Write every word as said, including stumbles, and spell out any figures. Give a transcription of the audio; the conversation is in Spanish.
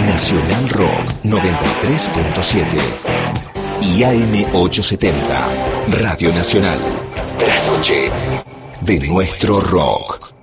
Nacional Rock noventa y tres punto siete y A M ochocientos setenta, Radio Nacional. La noche de nuestro rock.